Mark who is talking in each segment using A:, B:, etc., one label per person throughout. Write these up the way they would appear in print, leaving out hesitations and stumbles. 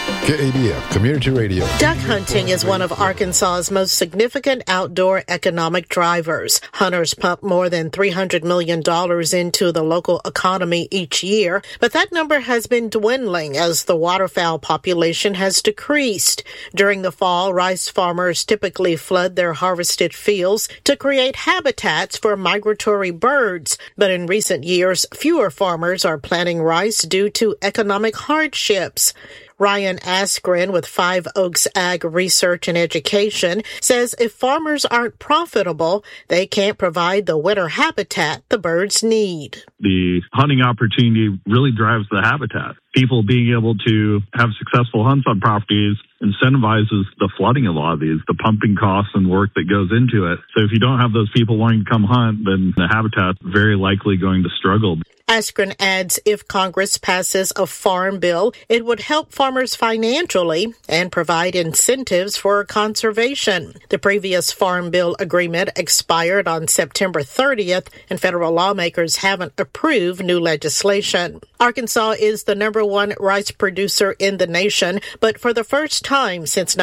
A: KABF Community Radio.
B: Duck hunting is one of Arkansas's most significant outdoor economic drivers. Hunters pump more than $300 million into the local economy each year, but that number has been dwindling as the waterfowl population has decreased. During the fall, rice farmers typically flood their harvested fields to create habitats for migratory birds, but in recent years, fewer farmers are planting rice due to economic hardships. Ryan Askren with Five Oaks Ag Research and Education says if farmers aren't profitable, they can't provide the winter habitat the birds need.
C: The hunting opportunity really drives the habitat. People being able to have successful hunts on properties incentivizes the flooding of a lot of these, the pumping costs and work that goes into it. So if you don't have those people wanting to come hunt, then the habitat's very likely going to struggle.
B: Askren adds if Congress passes a farm bill, it would help farmers financially and provide incentives for conservation. The previous farm bill agreement expired on September 30th, and federal lawmakers haven't approved new legislation. Arkansas is the number one rice producer in the nation, but for the first time since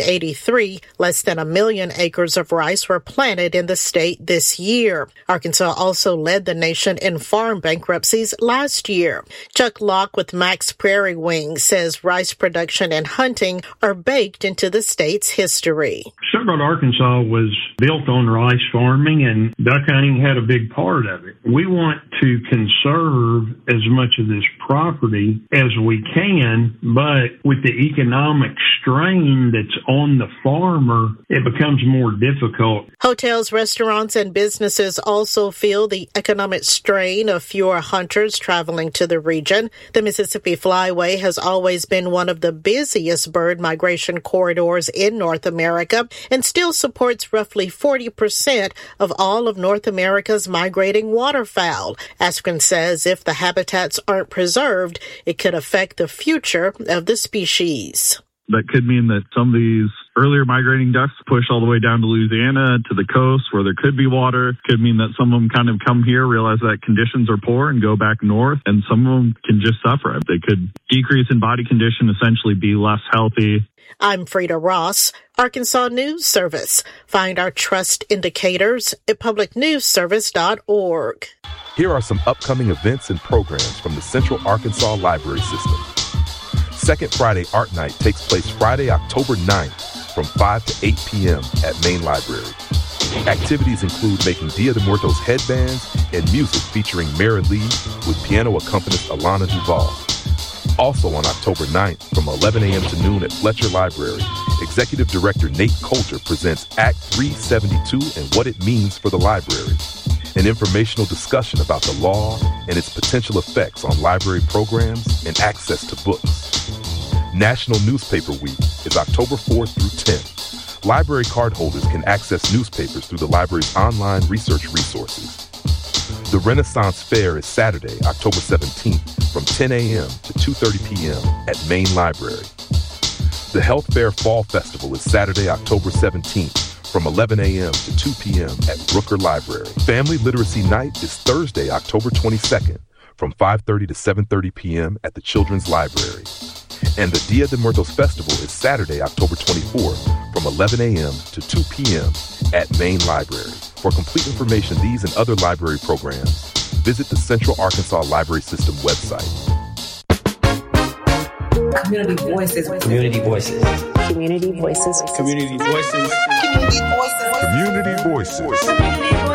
B: 1983, less than 1 million acres of rice were planted in the state this year. Arkansas also led the nation in farm bankruptcies last year. Chuck Locke with Max Prairie Wing says rice production and hunting are baked into the state's history.
D: Sugar Arkansas was built on rice farming, and duck hunting had a big part of it. We want to conserve as much of this property as we can, but with the economic strain that's on the farmer, it becomes more difficult.
B: Hotels, restaurants, and businesses also feel the economic strain of fewer hunters traveling to the region. The Mississippi Flyway has always been one of the busiest bird migration corridors in North America and still supports roughly 40% of all of North America's migrating waterfowl. Askren says if the habitats aren't preserved, it could affect the future of the species.
C: That could mean that some of these earlier migrating ducks push all the way down to Louisiana, to the coast where there could be water. Could mean that some of them kind of come here, realize that conditions are poor and go back north, and some of them can just suffer. They could decrease in body condition, essentially be less healthy.
B: I'm Frida Ross, Arkansas News Service. Find our trust indicators at publicnewsservice.org.
E: Here are some upcoming events and programs from the Central Arkansas Library System. Second Friday Art Night takes place Friday, October 9th from 5 to 8 p.m. at Main Library. Activities include making Dia de Muertos headbands and music featuring Mara Lee with piano accompanist Alana Duval. Also on October 9th from 11 a.m. to noon at Fletcher Library, Executive Director Nate Coulter presents Act 372 and what it means for the library, an informational discussion about the law and its potential effects on library programs and access to books. National Newspaper Week is October 4th through 10th. Library cardholders can access newspapers through the library's online research resources. The Renaissance Fair is Saturday, October 17th from 10 a.m. to 2:30 p.m. at Main Library. The Health Fair Fall Festival is Saturday, October 17th from 11 a.m. to 2 p.m. at Brooker Library. Family Literacy Night is Thursday, October 22nd from 5:30 to 7:30 p.m. at the Children's Library. And the Dia de Muertos Festival is Saturday, October 24th from 11 a.m. to 2 p.m. at Main Library. For complete information on these and other library programs, visit the Central Arkansas Library System website.
F: Community voices.
G: Community voices.
F: Community voices.
G: Community voices.
F: Community voices.
A: Community Voices.